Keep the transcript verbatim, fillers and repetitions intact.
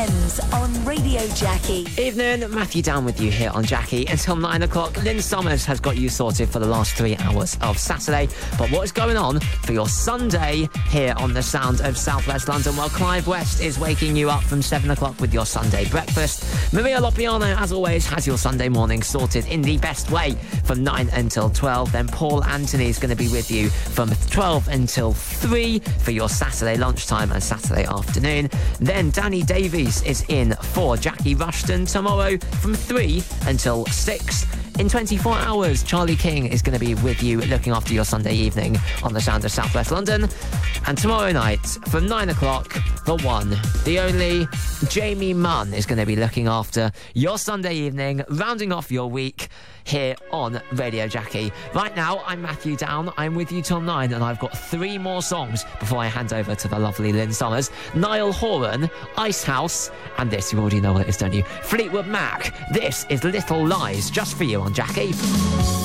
Weekends on Radio Jackie. Evening, Matthew Down with you here on Jackie until nine o'clock. Lynn Summers has got you sorted for the last three hours of Saturday. But what is going on for your Sunday here on the sound of South West London? Well, Clive West is waking you up from seven o'clock with your Sunday breakfast. Maria Lopiano, as always, has your Sunday morning sorted in the best way from nine until twelve. Then Paul Anthony is going to be with you from twelve until three for your Saturday lunchtime and Saturday afternoon. Then Danny Davies is in for Jackie Rushton tomorrow from three until six. In twenty-four hours, Charlie King is going to be with you looking after your Sunday evening on the sound of South West London. And tomorrow night from nine o'clock, the one, the only, Jamie Munn is going to be looking after your Sunday evening, rounding off your week here on Radio Jackie. Right now, I'm Matthew Down. I'm with you till nine, and I've got three more songs before I hand over to the lovely Lynn Summers. Niall Horan, Ice House, and this, you already know what it is, don't you? Fleetwood Mac. This is Little Lies, just for you on Jackie.